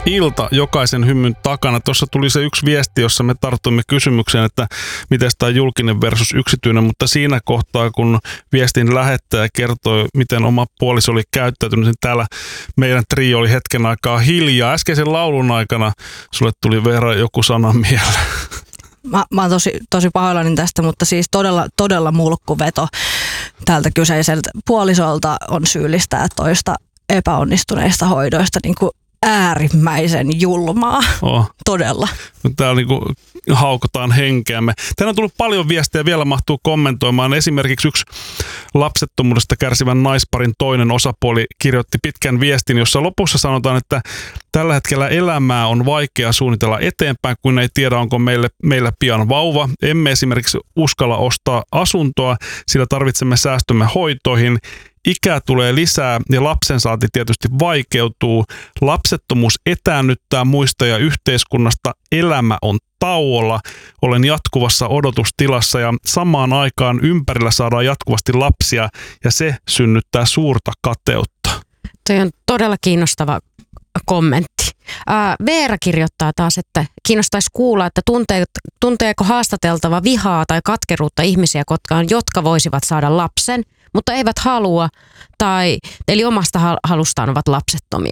ilta jokaisen hymyn takana. Tuossa tuli se yksi viesti, jossa me tartuimme kysymykseen, että miten tämä julkinen versus yksityinen, mutta siinä kohtaa, kun viestin lähettäjä kertoi, miten oma puoliso oli käyttäytynyt, niin täällä meidän trio oli hetken aikaa hiljaa. Äskeisen laulun aikana sulle tuli Veera joku sana mieleen. Mä oon tosi pahoillani tästä, mutta siis todella mulkkuveto tältä kyseiseltä puolisolta on syyllistää toista epäonnistuneista hoidoista niin kuin äärimmäisen julmaa. Todella. Täällä niin kuin haukotaan henkeämme. Tänään on tullut paljon viestejä, vielä mahtuu kommentoimaan. Esimerkiksi yksi lapsettomuudesta kärsivän naisparin toinen osapuoli kirjoitti pitkän viestin, jossa lopussa sanotaan, että tällä hetkellä elämää on vaikea suunnitella eteenpäin, kun ei tiedä, onko meillä pian vauva. Emme esimerkiksi uskalla ostaa asuntoa, sillä tarvitsemme säästömme hoitoihin. Ikää tulee lisää ja lapsen saanti tietysti vaikeutuu. Lapsettomuus etäännyttää muista ja yhteiskunnasta. Elämä on tauolla. Olen jatkuvassa odotustilassa ja samaan aikaan ympärillä saadaan jatkuvasti lapsia ja se synnyttää suurta kateutta. Toi on todella kiinnostava kommentti. Veera kirjoittaa taas, että kiinnostaisi kuulla, että tunteeko haastateltava vihaa tai katkeruutta ihmisiä, jotka voisivat saada lapsen, mutta eivät halua, eli omasta halustaan ovat lapsettomia.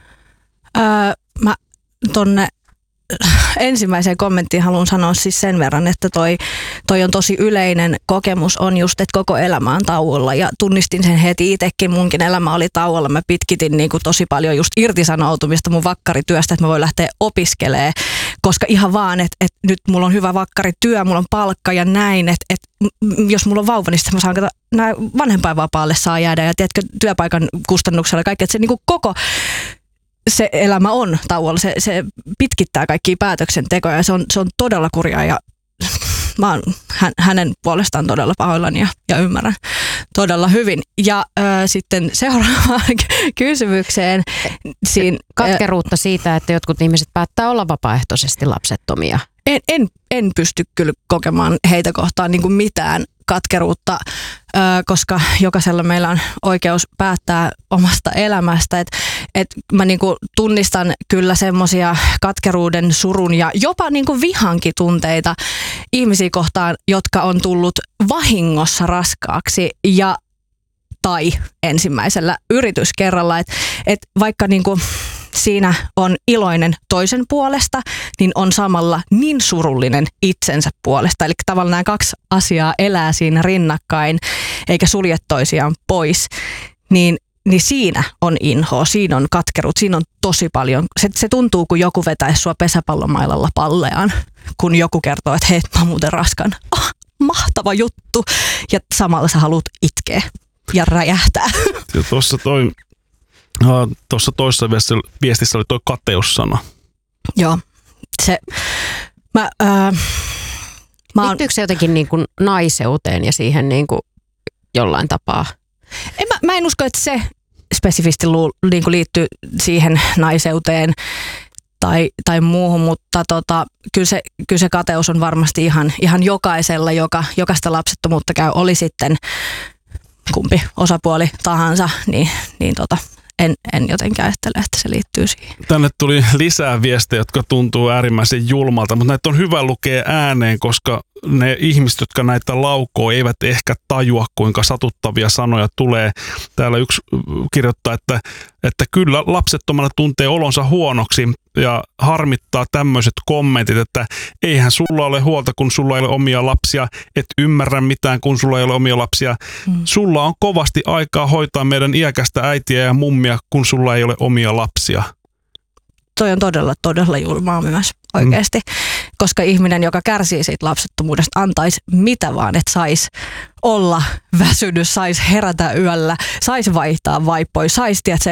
Mä tonne ensimmäiseen kommenttiin haluan sanoa siis sen verran, että toi on tosi yleinen kokemus on just, että koko elämä on tauolla ja tunnistin sen heti itsekin. Munkin elämä oli tauolla. Mä pitkitin niin kuin tosi paljon just irtisanoutumista mun vakkarityöstä, että mä voin lähteä opiskelemaan, koska ihan vaan, että nyt mulla on hyvä vakkarityö, mulla on palkka ja näin, että jos mulla on vauva, niin sitten mä saan vanhempainvapaalle saa jäädä ja tiedätkö, työpaikan kustannuksella kaikki, että se niin kuin koko se elämä on tauolla, se pitkittää kaikkia päätöksentekoja ja se on todella kurjaa ja mä oon hänen puolestaan todella pahoillani ja ymmärrän todella hyvin. Ja sitten seuraavaan kysymykseen. Katkeruutta siitä, että jotkut ihmiset päättää olla vapaaehtoisesti lapsettomia. En pysty kyllä kokemaan heitä kohtaan niin kuin mitään katkeruutta, koska jokaisella meillä on oikeus päättää omasta elämästä. Et mä niinku tunnistan kyllä semmoisia katkeruuden, surun ja jopa niinku vihankin tunteita ihmisiä kohtaan, jotka on tullut vahingossa raskaaksi tai ensimmäisellä yrityskerralla. Et vaikka niinku siinä on iloinen toisen puolesta, niin on samalla niin surullinen itsensä puolesta. Eli tavallaan nämä kaksi asiaa elää siinä rinnakkain, eikä sulje toisiaan pois. Niin siinä on inhoa, siinä on katkeruutta, siinä on tosi paljon. Se tuntuu, kun joku vetäisi sua pesäpallomailalla palleaan, kun joku kertoo, että hei, mä oon muuten raskaan. Mahtava juttu. Ja samalla sä haluat itkeä ja räjähtää. Ja tuossa toisessa viestissä oli tuo kateussana. Joo. Liittyykö se jotenkin niin kuin naiseuteen ja siihen niin kuin jollain tapaa? Mä en usko, että se spesifisti niin kuin liittyy siihen naiseuteen tai muuhun, mutta kyllä se kateus on varmasti ihan jokaisella, joka sitä lapsettomuutta käy, oli sitten kumpi osapuoli tahansa, niin en jotenkin ajattele, että se liittyy siihen. Tänne tuli lisää viestejä, jotka tuntuu äärimmäisen julmalta, mutta näitä on hyvä lukea ääneen, koska ne ihmiset, jotka näitä laukoo, eivät ehkä tajua, kuinka satuttavia sanoja tulee. Täällä yksi kirjoittaa, että kyllä lapsettomana tuntee olonsa huonoksi ja harmittaa tämmöiset kommentit, että eihän sulla ole huolta, kun sulla ei ole omia lapsia, et ymmärrä mitään, kun sulla ei ole omia lapsia. Sulla on kovasti aikaa hoitaa meidän iäkästä äitiä ja mummia, kun sulla ei ole omia lapsia. Toi on todella julmaa myös oikeasti, koska ihminen, joka kärsii siitä lapsettomuudesta, antaisi mitä vaan, että saisi olla väsynyt, saisi herätä yöllä, saisi vaihtaa vaippoja, saisi